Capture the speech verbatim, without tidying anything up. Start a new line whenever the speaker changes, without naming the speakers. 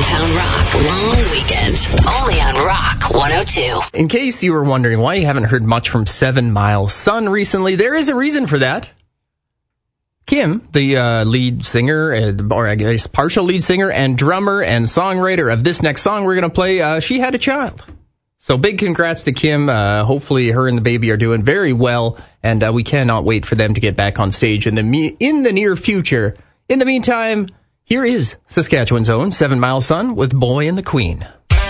Downtown Rock long weekend. Only on Rock one oh two.
In case you were wondering why you haven't heard much from Seven Mile Sun recently, there is a reason for that. Kim, the uh, lead singer, uh, or I guess partial lead singer and drummer and songwriter of this next song we're going to play, uh, she had a child. So big congrats to Kim. Uh, hopefully her and the baby are doing very well, and uh, we cannot wait for them to get back on stage in the me- in the near future. In the meantime, here is Saskatchewan's own Seven Mile Sun with Boy and the Queen.